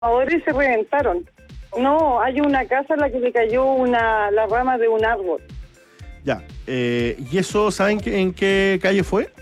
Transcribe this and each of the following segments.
Ahora se reventaron. No, hay una casa en la que le cayó la rama de un árbol. Ya. ¿Y eso saben en qué calle fue?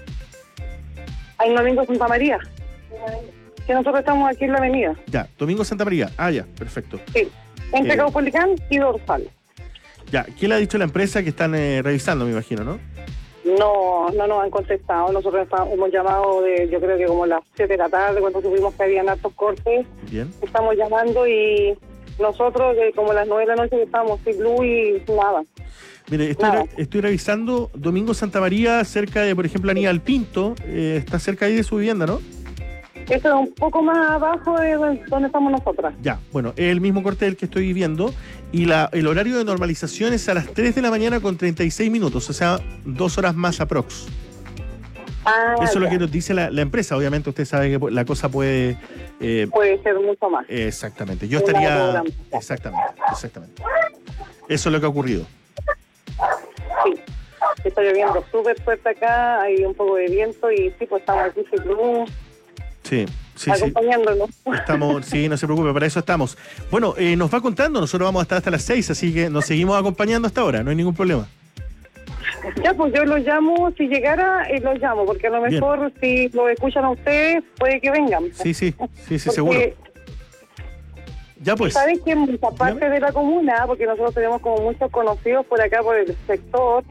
Hay Domingo Santa María. Que nosotros estamos aquí en la avenida. Ya, Domingo Santa María. Ah, ya, perfecto. Sí, entre Caupolicán y Dorsal. Ya, ¿qué le ha dicho la empresa que están revisando, me imagino, no? No nos han contestado. Nosotros hemos llamado yo creo que como las 7 de la tarde, cuando supimos que habían hartos cortes. Bien. Estamos llamando y nosotros, como las 9 de la noche, estamos sin luz y nada. Mire, estoy revisando Domingo Santa María, cerca de, por ejemplo, Aníbal Pinto. Está cerca ahí de su vivienda, ¿no? Esto es un poco más abajo de donde estamos nosotras. Ya, bueno, es el mismo corte del que estoy viviendo. Y el horario de normalización es a las 3 de la mañana con 36 minutos, o sea, 2 horas más aprox. Eso es lo que nos dice la empresa. Obviamente usted sabe que la cosa puede ser mucho más. Exactamente. Yo estaría... Exactamente. Eso es lo que ha ocurrido. Sí. Está lloviendo súper fuerte acá, hay un poco de viento y sí, pues estamos aquí sin luz. Sí. Acompañándonos. Sí, no se preocupe, para eso estamos. Bueno, nos va contando, nosotros vamos a estar hasta las 6, así que nos seguimos acompañando hasta ahora, no hay ningún problema. Ya, pues yo los llamo, si llegara, los llamo, porque a lo mejor si lo escuchan a ustedes, puede que vengan. Sí, seguro. Ya pues. ¿Sabes que en mucha parte de la comuna, porque nosotros tenemos como muchos conocidos por acá, por el sector,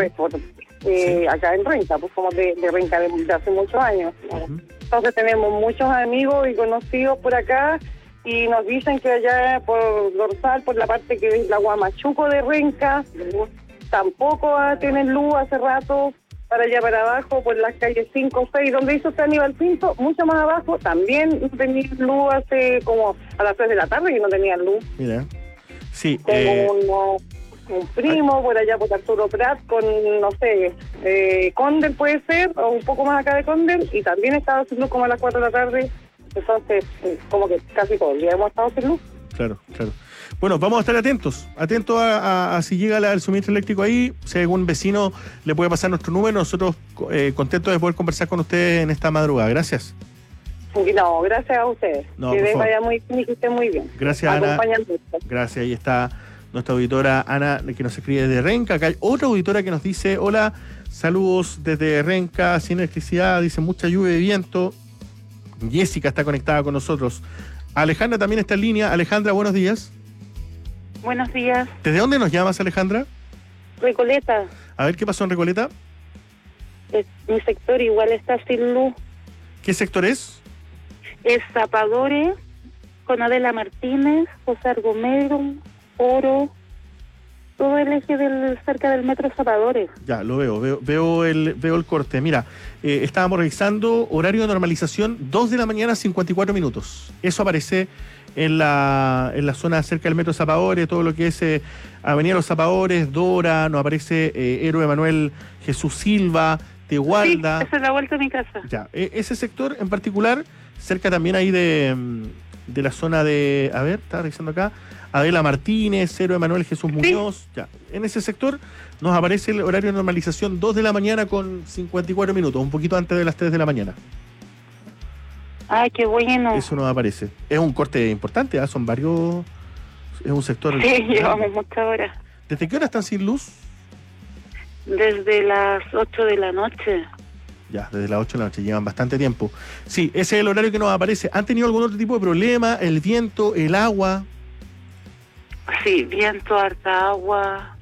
acá en Renca, pues somos de Renca de hace muchos años. Uh-huh. Entonces tenemos muchos amigos y conocidos por acá y nos dicen que allá por Dorsal, por la parte que es la Guamachuco de Renca, tampoco tienen luz hace rato. Para allá para abajo, por las calles 5 o 6, donde hizo usted Aníbal Pinto, mucho más abajo, también no tenían luz hace como a las 3 de la tarde que no tenían luz. Mira, sí. Tengo un primo por allá por Arturo Prat con, no sé, Condel puede ser, o un poco más acá de Condel, y también estaba sin luz como a las 4 de la tarde, entonces como que casi todo el día hemos estado sin luz. Claro. Bueno, vamos a estar atentos a si llega el suministro eléctrico ahí. Si algún vecino le puede pasar nuestro número, nosotros contentos de poder conversar con ustedes en esta madrugada. Gracias. No, gracias a ustedes. Que les vaya muy bien y que estén muy bien. Gracias, Ana. Gracias, ahí está nuestra auditora Ana, que nos escribe desde Renca. Acá hay otra auditora que nos dice: hola, saludos desde Renca, sin electricidad, dice mucha lluvia y viento. Jessica está conectada con nosotros. Alejandra también está en línea. Alejandra, buenos días. Buenos días. ¿Desde dónde nos llamas, Alejandra? Recoleta. A ver, ¿qué pasó en Recoleta? Mi sector igual está sin luz. ¿Qué sector es? Es Zapadores, con Adela Martínez, José Argomero, Oro, todo el eje cerca del metro Zapadores. Ya, lo veo el corte. Mira, estábamos revisando horario de normalización 2 de la mañana, 54 minutos. Eso aparece en la zona cerca del metro Zapadores, todo lo que es Avenida Los Zapadores, Dora, nos aparece Héroe Manuel Jesús Silva, Tegualda. Sí, esa es la vuelta a mi casa. Ya, ese sector en particular, cerca también ahí de la zona de, a ver, estaba revisando acá, Adela Martínez, Héroe Manuel Jesús Muñoz, ya. En ese sector nos aparece el horario de normalización 2 de la mañana con 54 minutos, un poquito antes de las 3 de la mañana. Ay, qué bueno. Eso nos aparece. Es un corte importante, son varios, es un sector... Sí, llevamos muchas horas. ¿Desde qué hora están sin luz? Desde las 8 de la noche. Ya, desde las 8 de la noche, llevan bastante tiempo. Sí, ese es el horario que nos aparece. ¿Han tenido algún otro tipo de problema? ¿El viento, el agua? Sí, viento, harta agua,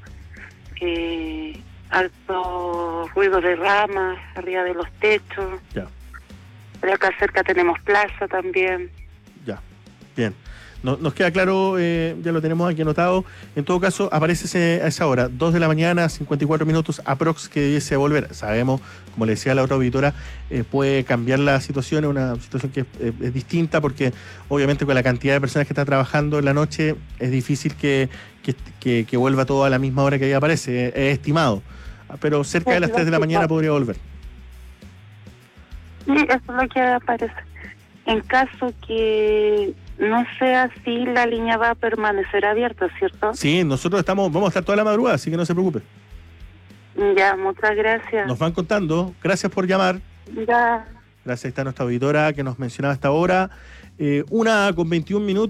harto ruido de ramas arriba de los techos. Ya. Pero acá cerca tenemos plaza también. Ya, bien. Nos queda claro, ya lo tenemos aquí anotado. En todo caso, aparece a esa hora, 2 de la mañana, 54 minutos aprox que debiese volver. Sabemos, como le decía la otra auditora, puede cambiar la situación, es una situación que es distinta porque obviamente con la cantidad de personas que están trabajando en la noche es difícil que vuelva todo a la misma hora que ahí aparece, es estimado. Pero cerca de las 3 de la mañana podría volver. Sí, eso es lo que aparece. En caso que no sea así, la línea va a permanecer abierta, ¿cierto? Sí, nosotros vamos a estar toda la madrugada, así que no se preocupe. Ya, muchas gracias. Nos van contando. Gracias por llamar. Ya. Gracias, está nuestra auditora que nos mencionaba hasta ahora. 1:21 minutos.